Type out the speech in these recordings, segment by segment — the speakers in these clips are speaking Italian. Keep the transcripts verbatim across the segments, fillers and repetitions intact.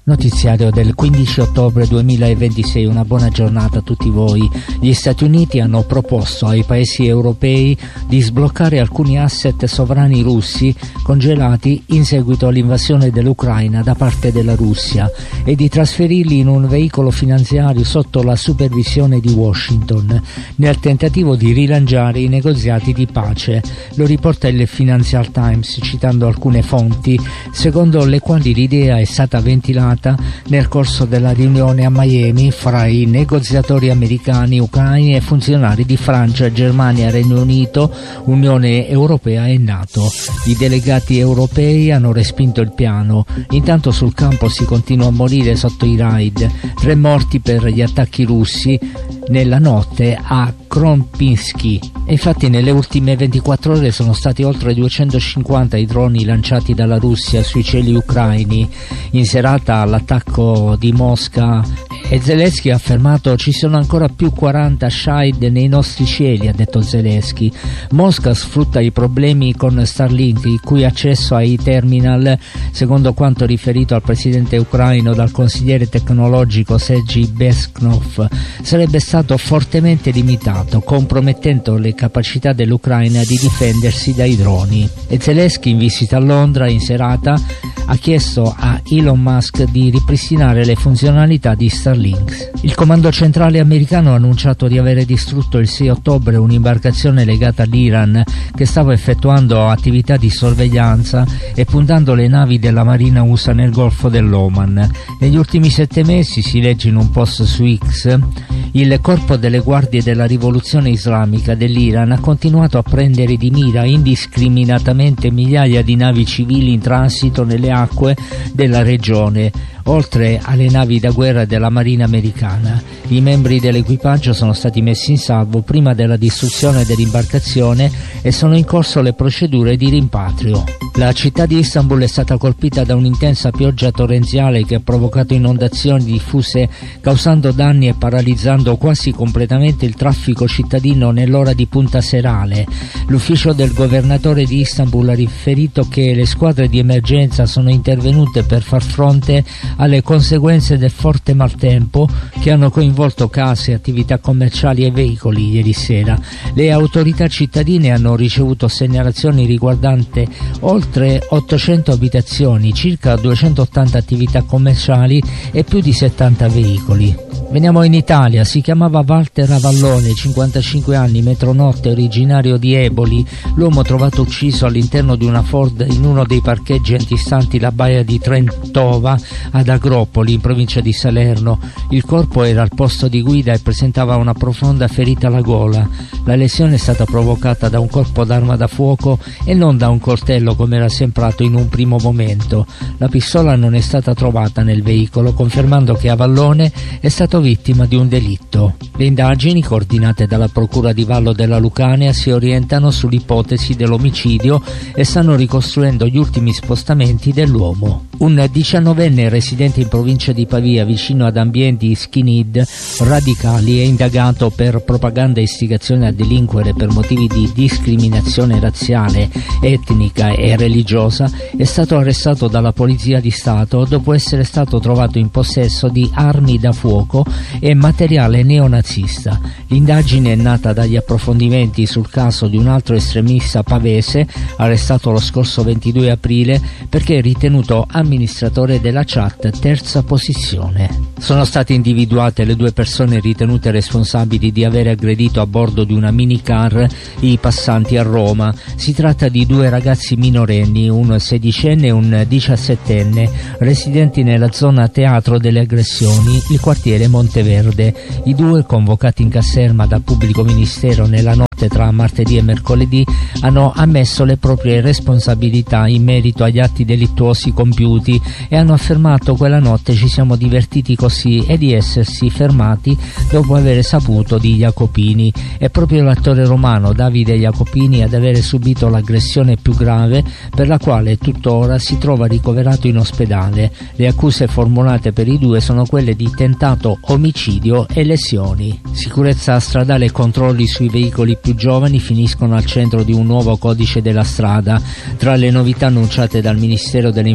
Notiziario del quindici ottobre duemilaventisei, una buona giornata a tutti voi. Gli Stati Uniti hanno proposto ai paesi europei di sbloccare alcuni asset sovrani russi congelati in seguito all'invasione dell'Ucraina da parte della Russia e di trasferirli in un veicolo finanziario sotto la supervisione di Washington, nel tentativo di rilanciare i negoziati di pace. Lo riporta il Financial Times citando alcune fonti, secondo le quali l'idea è stata ventilata nel corso della riunione a Miami fra i negoziatori americani, ucraini e funzionari di Francia, Germania, Regno Unito, Unione Europea e NATO. I delegati europei hanno respinto il piano. Intanto sul campo si continua a morire sotto i raid. Tre morti per gli attacchi russi nella notte a Krompinsky. E infatti nelle ultime ventiquattro ore sono stati oltre duecentocinquanta i droni lanciati dalla Russia sui cieli ucraini. In serata all'attacco di Mosca e Zelensky ha affermato: ci sono ancora più quaranta Shahed nei nostri cieli, ha detto Zelensky. Mosca sfrutta i problemi con Starlink, il cui accesso ai terminal, secondo quanto riferito al presidente ucraino dal consigliere tecnologico Sergei Besknov, sarebbe stato fortemente limitato, compromettendo le capacità dell'Ucraina di difendersi dai droni. E Zelensky, in visita a Londra in serata, ha chiesto a Elon Musk di ripristinare le funzionalità di Starlink. Il comando centrale americano ha annunciato di avere distrutto il sei ottobre un'imbarcazione legata all'Iran che stava effettuando attività di sorveglianza e puntando le navi della Marina U S A nel Golfo dell'Oman. Negli ultimi sette mesi, si legge in un post su X, il corpo delle guardie della rivoluzione islamica dell'Iran ha continuato a prendere di mira indiscriminatamente migliaia di navi civili in transito nelle acque della regione, oltre alle navi da guerra della Marina americana. I membri dell'equipaggio sono stati messi in salvo prima della distruzione dell'imbarcazione e sono in corso le procedure di rimpatrio. La città di Istanbul è stata colpita da un'intensa pioggia torrenziale che ha provocato inondazioni diffuse, causando danni e paralizzando quasi completamente il traffico cittadino nell'ora di punta serale. L'ufficio del governatore di Istanbul ha riferito che le squadre di emergenza sono intervenute per far fronte alle conseguenze del forte maltempo che hanno coinvolto case, attività commerciali e veicoli ieri sera. Le autorità cittadine hanno ricevuto segnalazioni riguardanti oltre ottocento abitazioni, circa duecentottanta attività commerciali e più di settanta veicoli. Veniamo in Italia. Si chiamava Walter Avallone, cinquantacinque anni, metronotte, originario di Eboli, l'uomo trovato ucciso all'interno di una Ford in uno dei parcheggi antistanti la baia di Trentova ad Agropoli, in provincia di Salerno. Il corpo era al posto di guida e presentava una profonda ferita alla gola. La lesione è stata provocata da un colpo d'arma da fuoco e non da un coltello come era sembrato in un primo momento. La pistola non è stata trovata nel veicolo, confermando che Avallone è stato vittima di un delitto. Le indagini, coordinate dalla Procura di Vallo della Lucania, si orientano sull'ipotesi dell'omicidio e stanno ricostruendo gli ultimi spostamenti dell'uomo. Un diciannovenne residente in provincia di Pavia, vicino ad ambienti skinhead radicali, è indagato per propaganda e istigazione a delinquere per motivi di discriminazione razziale, etnica e religiosa. È stato arrestato dalla Polizia di Stato dopo essere stato trovato in possesso di armi da fuoco e materiale neonazista. L'indagine è nata dagli approfondimenti sul caso di un altro estremista pavese, arrestato lo scorso ventidue aprile perché è ritenuto amministratore della chat Terza Posizione. Sono state individuate le due persone ritenute responsabili di aver aggredito a bordo di una minicar i passanti a Roma. Si tratta di due ragazzi minorenni, un sedicenne e un diciassettenne, residenti nella zona teatro delle aggressioni, il quartiere Monteverde. I due, convocati in caserma dal pubblico ministero nella notte tra martedì e mercoledì, hanno ammesso le proprie responsabilità in merito agli atti delittuosi compiuti e hanno affermato: quella notte ci siamo divertiti così, e di essersi fermati dopo aver saputo di Jacopini. È proprio l'attore romano Davide Jacopini ad avere subito l'aggressione più grave, per la quale tuttora si trova ricoverato in ospedale. Le accuse formulate per i due sono quelle di tentato omicidio e lesioni. Sicurezza stradale e controlli sui veicoli più giovani finiscono al centro di un nuovo codice della strada. Tra le novità annunciate dal Ministero delle Infrastrutture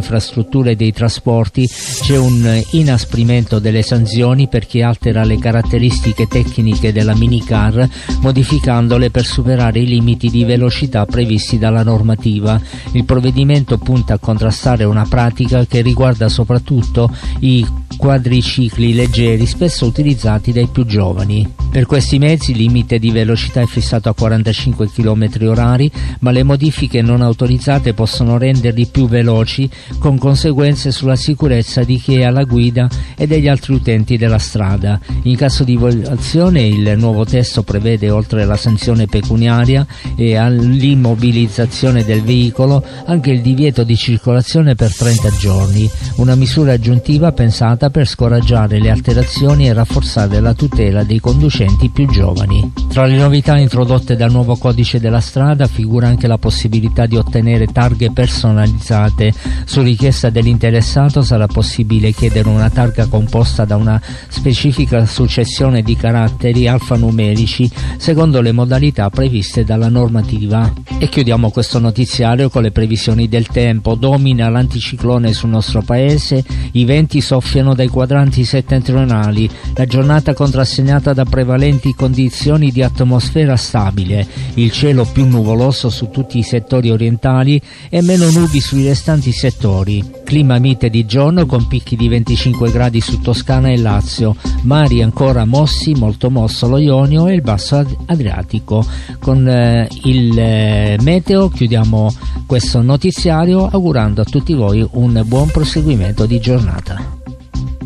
infrastrutture e dei trasporti. C'è un inasprimento delle sanzioni per chi altera le caratteristiche tecniche della minicar, modificandole per superare i limiti di velocità previsti dalla normativa. Il provvedimento punta a contrastare una pratica che riguarda soprattutto i quadricicli leggeri, spesso utilizzati dai più giovani. Per questi mezzi il limite di velocità è fissato a quarantacinque chilometri orari, ma le modifiche non autorizzate possono renderli più veloci, con conseguenze sulla sicurezza di chi è alla guida e degli altri utenti della strada. In caso di violazione, il nuovo testo prevede, oltre alla sanzione pecuniaria e all'immobilizzazione del veicolo, anche il divieto di circolazione per trenta giorni, una misura aggiuntiva pensata per scoraggiare le alterazioni e rafforzare la tutela dei conducenti più giovani. Tra le novità introdotte dal nuovo codice della strada figura anche la possibilità di ottenere targhe personalizzate. Su richiesta dell'interessato sarà possibile chiedere una targa composta da una specifica successione di caratteri alfanumerici secondo le modalità previste dalla normativa. E chiudiamo questo notiziario con le previsioni del tempo. Domina l'anticiclone sul nostro paese, i venti soffiano dai quadranti settentrionali, la giornata contrassegnata da prevalenti condizioni di atmosfera stabile, il cielo più nuvoloso su tutti i settori orientali e meno nubi sui restanti settori. Clima mite di giorno con picchi di venticinque gradi su Toscana e Lazio, mari ancora mossi, molto mosso lo Ionio e il basso Adriatico. Con eh, il eh, meteo chiudiamo questo notiziario augurando a tutti voi un buon proseguimento di giornata.